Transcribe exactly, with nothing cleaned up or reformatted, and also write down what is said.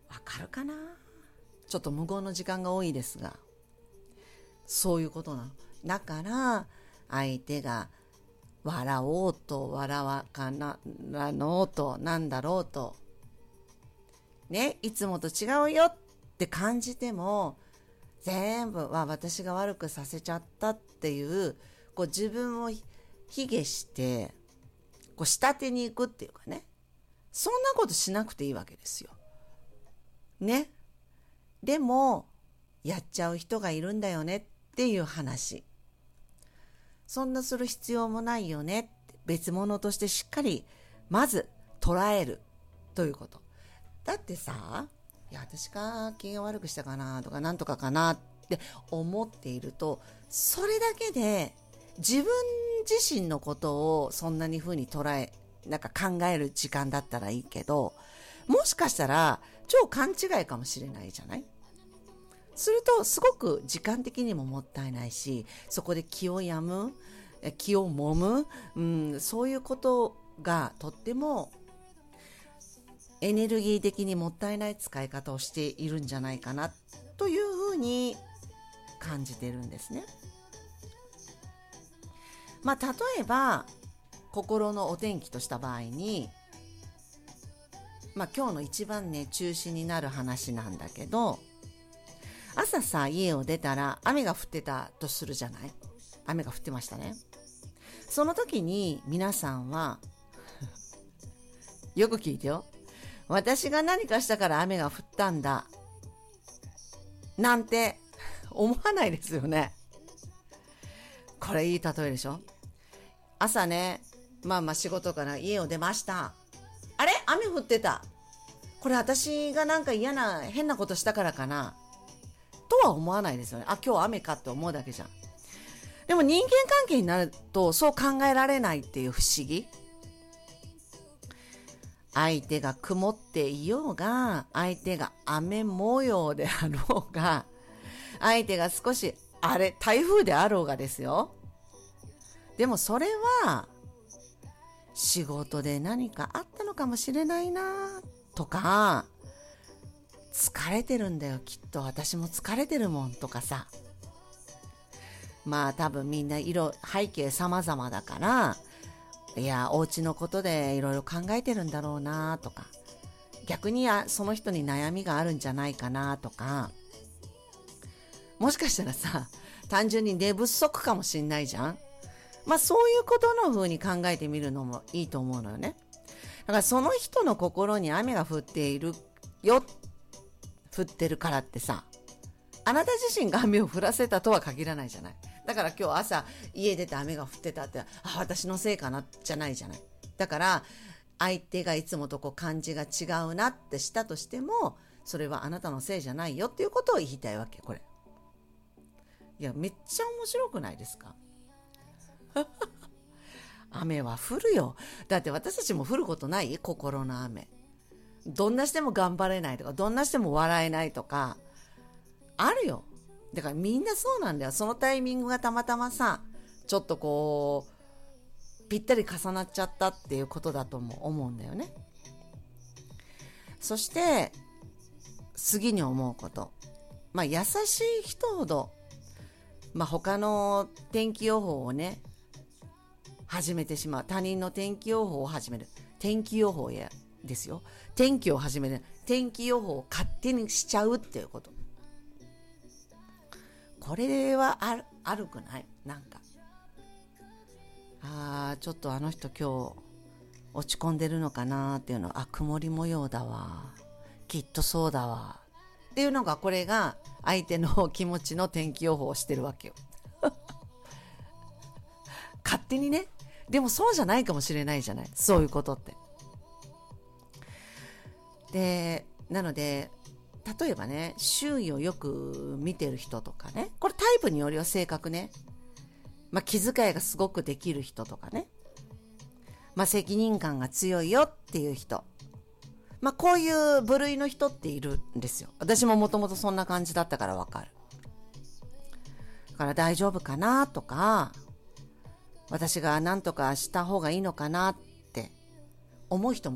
わかるかな。ちょっと無言の時間が多いですが、そういうことなの。だから相手が笑おうと笑わかならのうとなんだろうとね、いつもと違うよって感じても全部は私が悪くさせちゃったっていうこう自分を卑下してこう下手に行くっていうかね、そんなことしなくていいわけですよね。でもやっちゃう人がいるんだよねっていう話。そんなする必要もないよねって、別物としてしっかりまず捉えるということ。だってさ、いや私が機嫌悪くしたかなとかなんとかかなって思っていると、それだけで自分自身のことをそんなに風に捉えなんか考える時間だったらいいけど、もしかしたら超勘違いかもしれないじゃない。するとすごく時間的にももったいないし、そこで気をやむ気を揉む、うん、そういうことがとってもエネルギー的にもったいない使い方をしているんじゃないかなというふうに感じてるんですね。まあ例えば心のお天気とした場合に、まあ今日の一番ね中心になる話なんだけど、朝さ家を出たら雨が降ってたとするじゃない。雨が降ってましたね。その時に皆さんはよく聞いてよ、私が何かしたから雨が降ったんだなんて思わないですよね。これいい例えでしょ。朝ね、まあまあ仕事から家を出ました。あれ雨降ってた。これ私がなんか嫌な変なことしたからかなとは思わないですよね。あ、今日雨かって思うだけじゃん。でも人間関係になるとそう考えられないっていう不思議。相手が曇っていようが、相手が雨模様であろうが、相手が少しあれ台風であろうがですよ。でもそれは仕事で何かあったのかもしれないなとか、疲れてるんだよきっと私も疲れてるもんとかさ、まあ多分みんな色背景様々だから、いやお家のことでいろいろ考えてるんだろうなとか、逆にその人に悩みがあるんじゃないかなとか、もしかしたらさ単純に寝不足かもしんないじゃん。まあそういうことの風に考えてみるのもいいと思うのよね。だからその人の心に雨が降っているよ、降ってるからってさ、あなた自身が雨を降らせたとは限らないじゃない。だから今日朝家出て雨が降ってたって、あ、私のせいかなじゃないじゃない。だから相手がいつもとこう感じが違うなってしたとしても、それはあなたのせいじゃないよっていうことを言いたいわけ。これいやめっちゃ面白くないですか雨は降るよ。だって私たちも降ることない？心の雨。どんなしても頑張れないとか、どんなしても笑えないとかあるよ。だからみんなそうなんだよ。そのタイミングがたまたまさ、ちょっとこうぴったり重なっちゃったっていうことだとも思うんだよね。そして次に思うこと、まあ優しい人ほど、まあ他の天気予報をね始めてしまう。他人の天気予報を始める。天気予報やですよ。天気を始める。天気予報を勝手にしちゃうっていうこと。これはある、あるくない？なんか。あー、ちょっとあの人今日落ち込んでるのかなっていうの。あ、曇り模様だわ。きっとそうだわ。っていうのが、これが相手の気持ちの天気予報をしてるわけよ。勝手にね。でもそうじゃないかもしれないじゃない。そういうことって。で、なので、例えばね、周囲をよく見てる人とかね、これタイプによるよ、性格ね。まあ、気遣いがすごくできる人とかね。まあ、責任感が強いよっていう人。まあ、こういう部類の人っているんですよ。私ももともとそんな感じだったからわかる。だから大丈夫かなとか、私が何とかした方がいいのかなって思う人も